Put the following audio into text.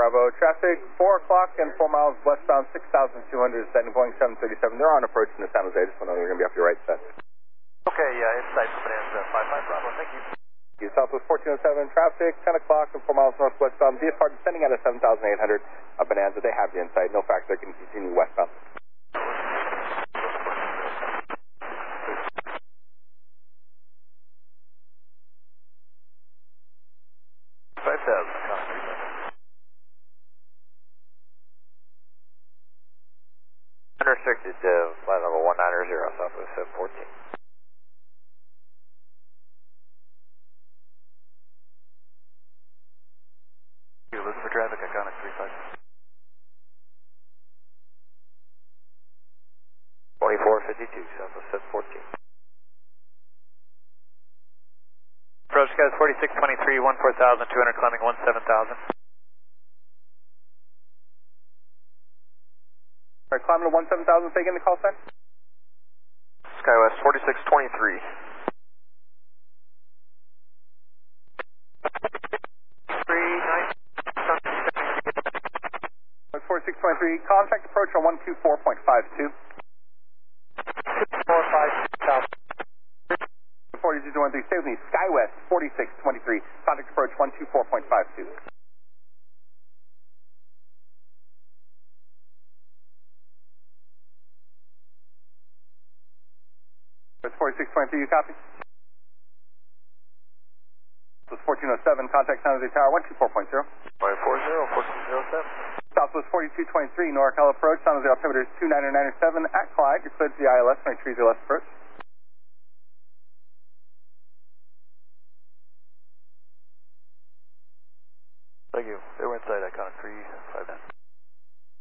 Bravo. Traffic 4 o'clock and 4 miles westbound 6,200 descending Boeing 737. They're on approach in the San Jose. I just want to know they're going to be off your right side. Okay, inside Bonanza 55 Bravo. Thank you. Southwest 1407 traffic 10 o'clock and 4 miles northwestbound. VFR descending out of 7,800 Bonanza. They have you inside. No factor. They can continue westbound. 100 to flight level 190, Southwest 714. You listen for traffic, Iconic 35. 2452, Southwest 714. Approach guys 4623, 14,200, climbing 17,000. All right, climbing to 17,000, say again the call sign. SkyWest 4623. 4623, contact approach on 124.52. 4223, stay with me. SkyWest 4623, contact approach 124.52. It's 4623, you copy? Southwest 1407, contact San Jose Tower 124.0. 540, 1407. Southwest 4223, NorCal approach, San Jose altimeter is 2997 at Clyde. You're cleared to the ILS, my trees are left approach. Thank you. They were inside Iconic 359.